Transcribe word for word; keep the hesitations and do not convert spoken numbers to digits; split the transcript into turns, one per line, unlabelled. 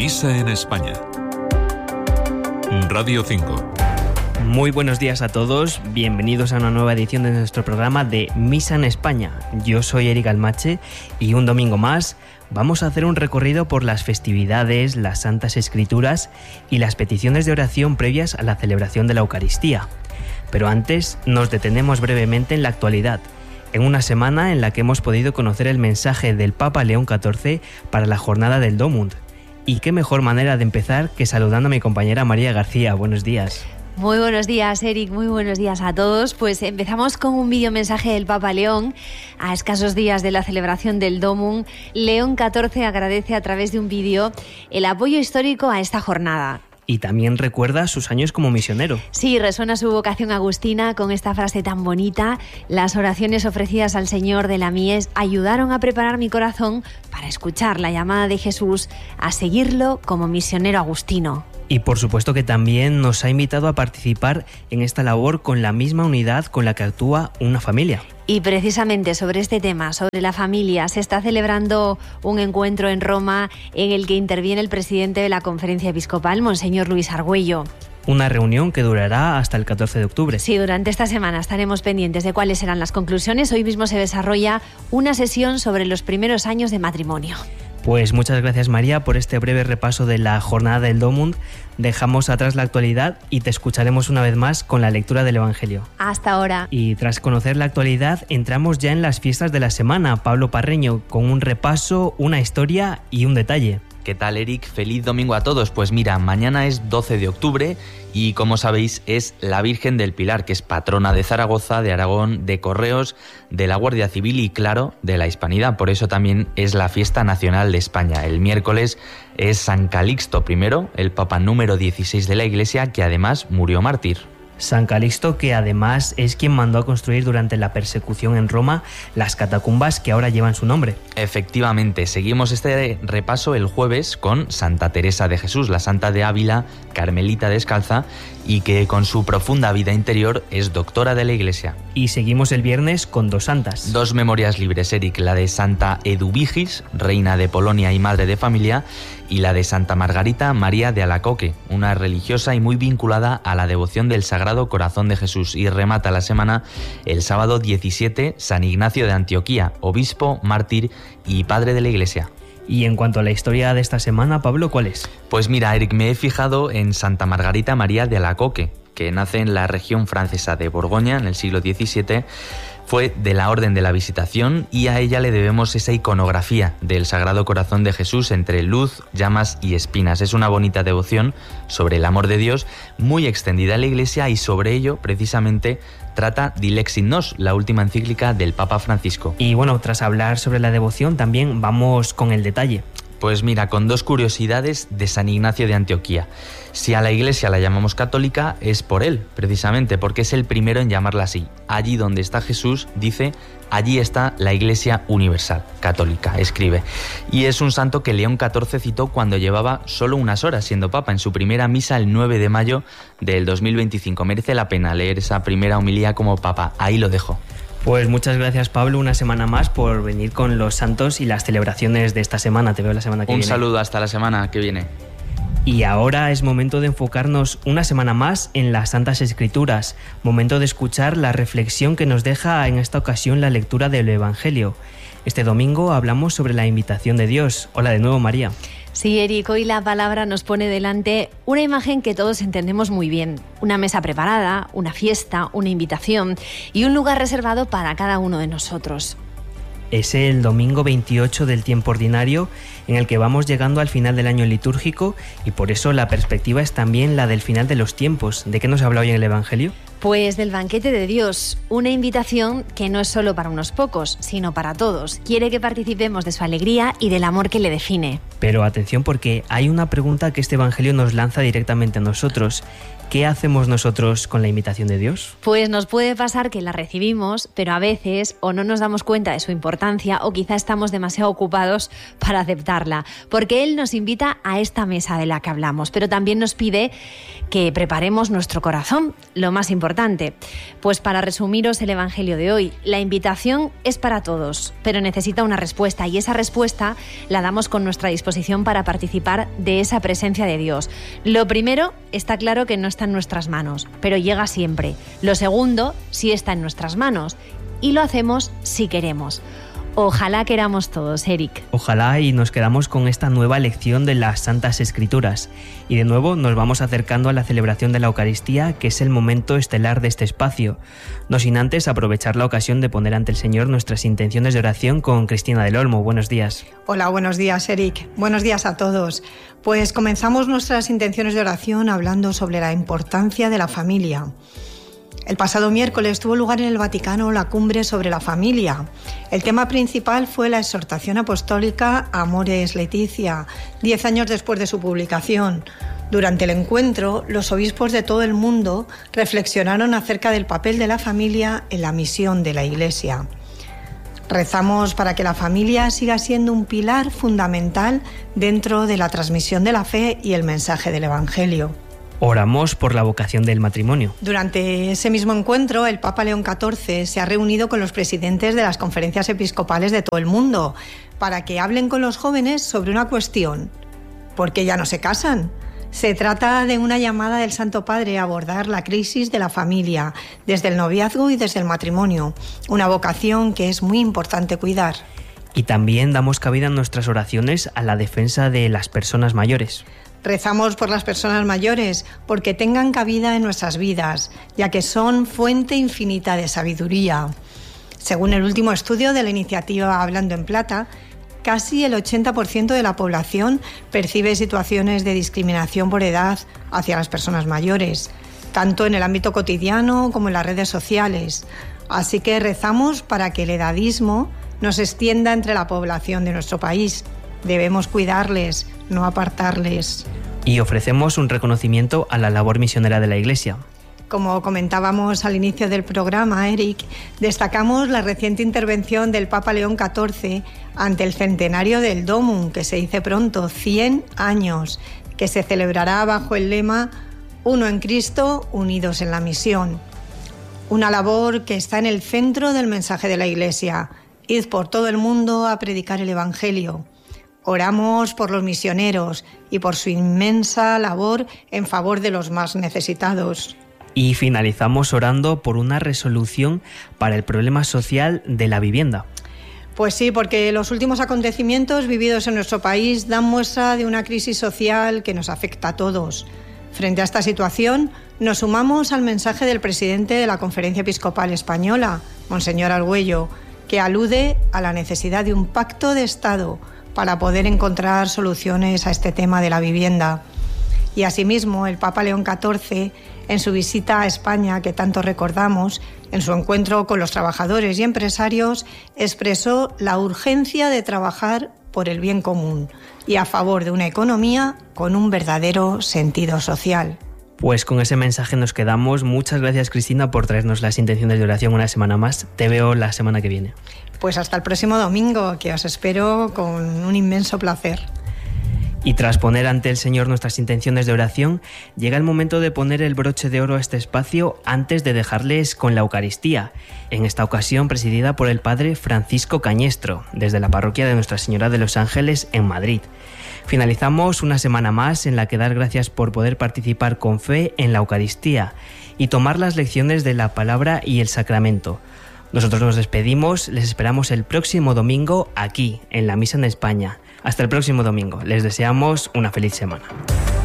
Misa en España. Radio cinco.
Muy buenos días a todos, bienvenidos a una nueva edición de nuestro programa de Misa en España. Yo soy Eric Almache y un domingo más vamos a hacer un recorrido por las festividades, las Santas Escrituras y las peticiones de oración previas a la celebración de la Eucaristía. Pero antes nos detenemos brevemente en la actualidad, en una semana en la que hemos podido conocer el mensaje del Papa León catorce para la jornada del Domund. Y qué mejor manera de empezar que saludando a mi compañera María García. Buenos días.
Muy buenos días, Eric, muy buenos días a todos. Pues empezamos con un vídeo mensaje del Papa León. A escasos días de la celebración del Domum, León catorce agradece a través de un vídeo el apoyo histórico a esta jornada.
Y también recuerda sus años como misionero.
Sí, resuena su vocación agustina con esta frase tan bonita: las oraciones ofrecidas al Señor de la Mies ayudaron a preparar mi corazón para escuchar la llamada de Jesús a seguirlo como misionero agustino.
Y por supuesto que también nos ha invitado a participar en esta labor con la misma unidad con la que actúa una familia.
Y precisamente sobre este tema, sobre la familia, se está celebrando un encuentro en Roma en el que interviene el presidente de la Conferencia Episcopal, Monseñor Luis Argüello.
Una reunión que durará hasta el catorce de octubre.
Sí, durante esta semana estaremos pendientes de cuáles serán las conclusiones. Hoy mismo se desarrolla una sesión sobre los primeros años de matrimonio.
Pues muchas gracias, María, por este breve repaso de la jornada del Domund. Dejamos atrás la actualidad y te escucharemos una vez más con la lectura del Evangelio.
Hasta ahora.
Y tras conocer la actualidad, entramos ya en las fiestas de la semana. Pablo Parreño, con un repaso, una historia y un detalle.
¿Qué tal, Eric? Feliz domingo a todos. Pues mira, mañana es doce de octubre y, como sabéis, es la Virgen del Pilar, que es patrona de Zaragoza, de Aragón, de Correos, de la Guardia Civil y, claro, de la Hispanidad. Por eso también es la fiesta nacional de España. El miércoles es San Calixto primero, el papa número dieciséis de la Iglesia, que además murió mártir.
San Calixto, que además es quien mandó a construir durante la persecución en Roma las catacumbas que ahora llevan su nombre.
Efectivamente, seguimos este repaso el jueves con Santa Teresa de Jesús, la santa de Ávila, carmelita descalza, y que con su profunda vida interior es doctora de la Iglesia.
Y seguimos el viernes con dos santas.
Dos memorias libres, Eric, la de Santa Eduvigis, reina de Polonia y madre de familia, y la de Santa Margarita María de Alacoque, una religiosa y muy vinculada a la devoción del Sagrado Corazón de Jesús. Y remata la semana el sábado diecisiete San Ignacio de Antioquía, obispo, mártir y padre de la Iglesia.
Y en cuanto a la historia de esta semana, Pablo, ¿cuál es?
Pues mira, Eric, me he fijado en Santa Margarita María de Alacoque, que nace en la región francesa de Borgoña en el siglo diecisiete, fue de la Orden de la Visitación y a ella le debemos esa iconografía del Sagrado Corazón de Jesús entre luz, llamas y espinas. Es una bonita devoción sobre el amor de Dios muy extendida en la Iglesia y sobre ello precisamente trata Dilexit Nos, la última encíclica del Papa Francisco.
Y bueno, tras hablar sobre la devoción también vamos con el detalle.
Pues mira, con dos curiosidades de San Ignacio de Antioquía. Si a la Iglesia la llamamos católica, es por él, precisamente, porque es el primero en llamarla así. Allí donde está Jesús, dice, allí está la Iglesia universal, católica, escribe. Y es un santo que León catorce citó cuando llevaba solo unas horas siendo papa, en su primera misa el nueve de mayo del dos mil veinticinco. Merece la pena leer esa primera homilía como papa. Ahí lo dejo.
Pues muchas gracias, Pablo, una semana más por venir con los santos y las celebraciones de esta semana. Te veo la semana que viene.
Un saludo hasta la semana que viene.
Y ahora es momento de enfocarnos una semana más en las Santas Escrituras, momento de escuchar la reflexión que nos deja en esta ocasión la lectura del Evangelio. Este domingo hablamos sobre la invitación de Dios. Hola de nuevo, María.
Sí, Eric, hoy la palabra nos pone delante una imagen que todos entendemos muy bien. Una mesa preparada, una fiesta, una invitación y un lugar reservado para cada uno de nosotros.
Es el domingo veintiocho del tiempo ordinario en el que vamos llegando al final del año litúrgico y por eso la perspectiva es también la del final de los tiempos. ¿De qué nos habla hoy en el Evangelio?
Pues del banquete de Dios, una invitación que no es solo para unos pocos, sino para todos. Quiere que participemos de su alegría y del amor que le define.
Pero atención, porque hay una pregunta que este Evangelio nos lanza directamente a nosotros. ¿Qué hacemos nosotros con la invitación de Dios?
Pues nos puede pasar que la recibimos, pero a veces o no nos damos cuenta de su importancia o quizá estamos demasiado ocupados para aceptarla, porque Él nos invita a esta mesa de la que hablamos, pero también nos pide que preparemos nuestro corazón, lo más importante. Pues para resumiros el Evangelio de hoy, la invitación es para todos, pero necesita una respuesta, y esa respuesta la damos con nuestra disposición para participar de esa presencia de Dios. Lo primero, está claro que no está en nuestras manos, pero llega siempre. Lo segundo, sí está en nuestras manos, y lo hacemos si queremos. Ojalá queramos todos, Eric.
Ojalá, y nos quedamos con esta nueva lección de las Santas Escrituras. Y de nuevo nos vamos acercando a la celebración de la Eucaristía, que es el momento estelar de este espacio. No sin antes aprovechar la ocasión de poner ante el Señor nuestras intenciones de oración con Cristina del Olmo. Buenos días.
Hola, buenos días, Eric. Buenos días a todos. Pues comenzamos nuestras intenciones de oración hablando sobre la importancia de la familia. El pasado miércoles tuvo lugar en el Vaticano la cumbre sobre la familia. El tema principal fue la exhortación apostólica Amoris Laetitia, diez años después de su publicación. Durante el encuentro, los obispos de todo el mundo reflexionaron acerca del papel de la familia en la misión de la Iglesia. Rezamos para que la familia siga siendo un pilar fundamental dentro de la transmisión de la fe y el mensaje del Evangelio.
Oramos por la vocación del matrimonio.
Durante ese mismo encuentro, el Papa León catorce se ha reunido con los presidentes de las conferencias episcopales de todo el mundo para que hablen con los jóvenes sobre una cuestión: ¿por qué ya no se casan? Se trata de una llamada del Santo Padre a abordar la crisis de la familia, desde el noviazgo y desde el matrimonio, una vocación que es muy importante cuidar.
Y también damos cabida en nuestras oraciones a la defensa de las personas mayores.
Rezamos por las personas mayores porque tengan cabida en nuestras vidas, ya que son fuente infinita de sabiduría. Según el último estudio de la iniciativa Hablando en Plata, casi el ochenta por ciento de la población percibe situaciones de discriminación por edad hacia las personas mayores, tanto en el ámbito cotidiano como en las redes sociales. Así que rezamos para que el edadismo no se extienda entre la población de nuestro país. Debemos cuidarles, no apartarles.
Y ofrecemos un reconocimiento a la labor misionera de la Iglesia.
Como comentábamos al inicio del programa, Eric, destacamos la reciente intervención del Papa León catorce ante el centenario del Domum, que se dice pronto, cien años, que se celebrará bajo el lema Uno en Cristo, unidos en la misión. Una labor que está en el centro del mensaje de la Iglesia: id por todo el mundo a predicar el Evangelio. Oramos por los misioneros y por su inmensa labor en favor de los más necesitados.
Y finalizamos orando por una resolución para el problema social de la vivienda.
Pues sí, porque los últimos acontecimientos vividos en nuestro país dan muestra de una crisis social que nos afecta a todos. Frente a esta situación, nos sumamos al mensaje del presidente de la Conferencia Episcopal Española, Monseñor Argüello, que alude a la necesidad de un pacto de Estado para poder encontrar soluciones a este tema de la vivienda. Y asimismo, el Papa León catorce, en su visita a España, que tanto recordamos, en su encuentro con los trabajadores y empresarios, expresó la urgencia de trabajar por el bien común y a favor de una economía con un verdadero sentido social.
Pues con ese mensaje nos quedamos. Muchas gracias, Cristina, por traernos las intenciones de oración una semana más. Te veo la semana que viene.
Pues hasta el próximo domingo, que os espero con un inmenso placer.
Y tras poner ante el Señor nuestras intenciones de oración, llega el momento de poner el broche de oro a este espacio antes de dejarles con la Eucaristía, en esta ocasión presidida por el Padre Francisco Cañestro, desde la parroquia de Nuestra Señora de los Ángeles en Madrid. Finalizamos una semana más en la que dar gracias por poder participar con fe en la Eucaristía y tomar las lecciones de la palabra y el sacramento. Nosotros nos despedimos, les esperamos el próximo domingo aquí, en la Misa en España. Hasta el próximo domingo, les deseamos una feliz semana.